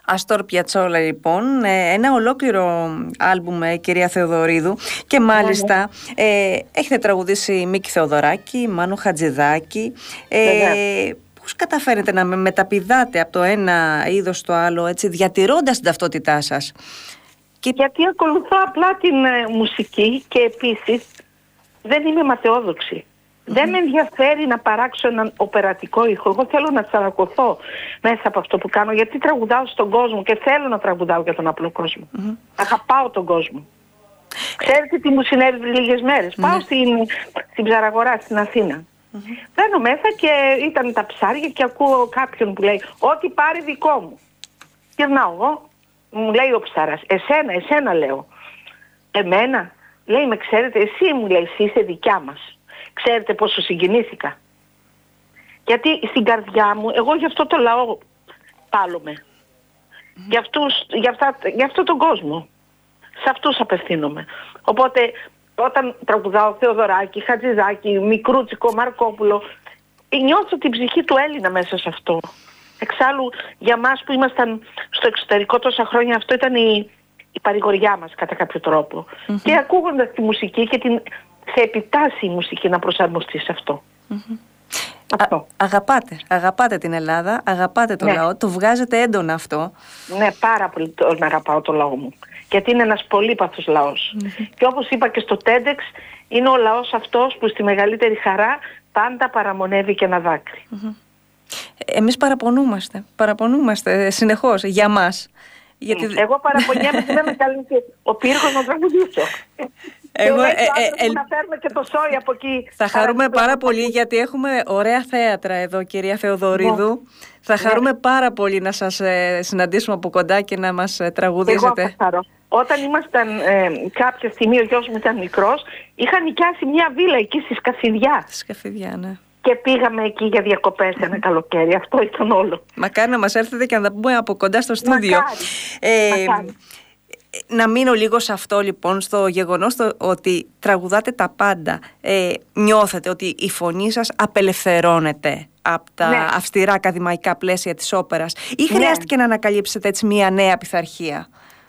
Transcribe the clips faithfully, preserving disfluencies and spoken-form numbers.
Αστόρ Πιατσόλα, λοιπόν, ένα ολόκληρο άλμπουμ, κυρία Θεοδωρίδου, και μάλιστα ε, έχετε τραγουδήσει Μίκη Θεοδωράκη, Μάνο Χατζηδάκη. Ε, πώς καταφέρετε να μεταπηδάτε από το ένα είδος στο άλλο, έτσι, διατηρώντας την ταυτότητά σας? Και... Γιατί ακολουθώ απλά την ε, μουσική και επίσης δεν είμαι ματαιόδοξη. Mm-hmm. Δεν με ενδιαφέρει να παράξω έναν οπερατικό ήχο. Εγώ θέλω να τσαλακωθώ μέσα από αυτό που κάνω, γιατί τραγουδάω στον κόσμο και θέλω να τραγουδάω για τον απλό κόσμο. Mm-hmm. Αγαπάω τον κόσμο. Ξέρετε τι μου συνέβη λίγες μέρες? Mm-hmm. Πάω στην, στην Ψαραγορά στην Αθήνα. Mm-hmm. Μπαίνω μέσα και ήταν τα ψάρια και ακούω κάποιον που λέει «Ό,τι πάρει δικό μου». Γυρνάω εγώ, μου λέει ο ψάρας «Εσένα, εσένα», λέω. «Εμένα?» Λέει «Με ξέρετε, εσύ», μου λέει, «εσύ είσαι δικιά μας». Ξέρετε πόσο συγκινήθηκα? Γιατί στην καρδιά μου, εγώ για αυτό το λαό πάλομαι. Mm. Για, αυτούς, για, αυτά, για αυτόν τον κόσμο. Σε αυτούς απευθύνομαι. Οπότε όταν τραγουδάω Θεοδωράκη, Χατζηδάκη, Μικρούτσικο, Μαρκόπουλο, νιώθω την ψυχή του Έλληνα μέσα σε αυτό. Εξάλλου για μας που ήμασταν στο εξωτερικό τόσα χρόνια, αυτό ήταν η, η παρηγοριά μας κατά κάποιο τρόπο. Mm-hmm. Και ακούγοντας τη μουσική και την... σε επιτάσσει η μουσική να προσαρμοστεί σε αυτό. Mm-hmm. αυτό. Α, αγαπάτε, αγαπάτε την Ελλάδα, αγαπάτε το ναι. λαό, το βγάζετε έντονα αυτό. Ναι, πάρα πολύ τον αγαπάω το λαό μου. Γιατί είναι ένας πολύπαθος λαός. Mm-hmm. Και όπως είπα και στο TEDx, είναι ο λαός αυτός που στη μεγαλύτερη χαρά πάντα παραμονεύει και ένα δάκρυ. Mm-hmm. Εμείς παραπονούμαστε, παραπονούμαστε συνεχώς για μας. Γιατί... Εγώ παραπονιέμαι και δεν με καλεί ο πύργος να τραγουδήσω. Εγώ, ε, ε, ε, να παίρνουμε και το σόι από εκεί. Θα χαρούμε πάρα πολύ, γιατί έχουμε ωραία θέατρα εδώ, κυρία Θεοδωρίδου. Ναι. Θα χαρούμε ναι. πάρα πολύ να σας ε, συναντήσουμε από κοντά και να μας ε, τραγουδήσετε. Εγώ θα χαρώ. Όταν ήμασταν ε, κάποια στιγμή, ο γιος μου ήταν μικρός, είχα νοικιάσει μια βίλα εκεί στη Σκαφιδιά. Στη Σκαφιδιά, ναι. Και πήγαμε εκεί για διακοπές ένα καλοκαίρι. Αυτό ήταν όλο. Μακάρι να μας έρθετε και να τα πούμε από κοντά στο στούντιο. Μακάρι. Ε, Μακάρι. Να μείνω λίγο σε αυτό, λοιπόν, στο γεγονός το, ότι τραγουδάτε τα πάντα. Ε, νιώθετε ότι η φωνή σας απελευθερώνεται από τα ναι. αυστηρά ακαδημαϊκά πλαίσια της όπερας, ή χρειάστηκε ναι. να ανακαλύψετε έτσι μια νέα πειθαρχία?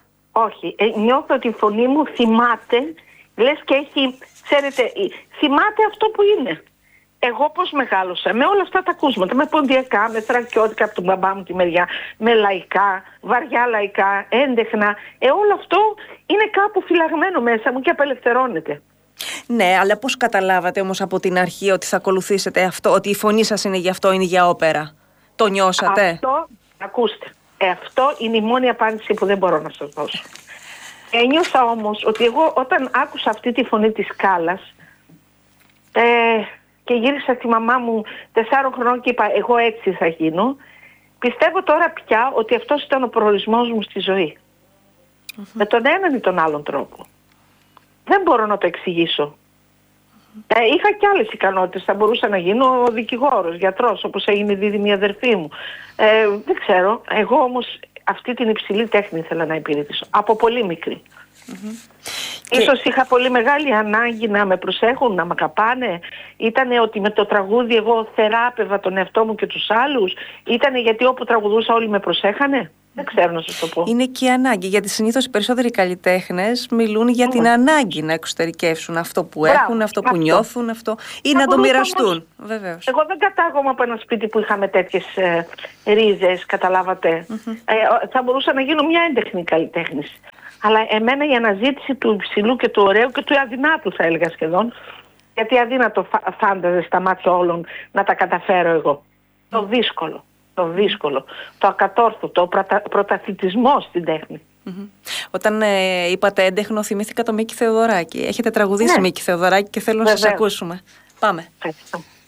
Όχι. Ε, νιώθω ότι η φωνή μου θυμάται, λες και έχει, ξέρετε, θυμάται αυτό που είναι. Εγώ πώς μεγάλωσα, με όλα αυτά τα ακούσματα, με ποντιακά, με θρακιώτικα από τον μπαμπά μου τη μεριά, με λαϊκά, βαριά λαϊκά, έντεχνα, ε, όλο αυτό είναι κάπου φυλαγμένο μέσα μου και απελευθερώνεται. Ναι, αλλά πώς καταλάβατε όμως από την αρχή ότι θα ακολουθήσετε αυτό, ότι η φωνή σας είναι γι' αυτό, είναι για όπερα? Το νιώσατε? Αυτό, ακούστε, ε, αυτό είναι η μόνη απάντηση που δεν μπορώ να σας δώσω. Ένιωσα όμως ότι εγώ όταν άκουσα αυτή τη φωνή της σκάλας, ε, και γύρισα στη μαμά μου τεσσάρων χρονών και είπα εγώ έτσι θα γίνω, πιστεύω τώρα πια ότι αυτός ήταν ο προορισμός μου στη ζωή. Mm-hmm. Με τον έναν ή τον άλλον τρόπο. Δεν μπορώ να το εξηγήσω. Mm-hmm. Ε, είχα και άλλες ικανότητες. Θα μπορούσα να γίνω δικηγόρος, γιατρός, όπως έγινε η δίδυμη αδερφή μου. Ε, δεν ξέρω. Εγώ όμως αυτή την υψηλή τέχνη ήθελα να υπηρετήσω. Από πολύ μικρή. Mm-hmm. Ίσως είχα πολύ μεγάλη ανάγκη να με προσέχουν, να με αγαπάνε. Ήτανε ότι με το τραγούδι εγώ θεράπευα τον εαυτό μου και τους άλλους. Ήτανε γιατί όπου τραγουδούσα όλοι με προσέχανε. Δεν ξέρω να σας το πω. Είναι και η ανάγκη, γιατί συνήθως οι περισσότεροι καλλιτέχνες μιλούν για mm. την ανάγκη να εξωτερικεύσουν αυτό που Μπράβο, έχουν, αυτό που αυτό. νιώθουν, αυτό, ή θα να το μοιραστούν. Βεβαίως. Εγώ δεν κατάγομαι από ένα σπίτι που είχαμε τέτοιες ε, ρίζες, καταλάβατε. Mm-hmm. Ε, θα μπορούσα να γίνω μια έντεχνη καλλιτέχνης. Αλλά εμένα η αναζήτηση του υψηλού και του ωραίου και του αδυνάτου, θα έλεγα σχεδόν, γιατί αδύνατο φάνταζε στα μάτια όλων να τα καταφέρω εγώ. Mm. Το δύσκολο, το δύσκολο, το ακατόρθωτο, ο προτα... πρωταθλητισμός στην τέχνη. Mm-hmm. Όταν ε, είπατε έντεχνο, θυμήθηκα το Μίκη Θεοδωράκη. Έχετε τραγουδήσει ναι. Μίκη Θεοδωράκη και θέλω να Βεβαίως. σας ακούσουμε. Πάμε. Ευχαριστώ.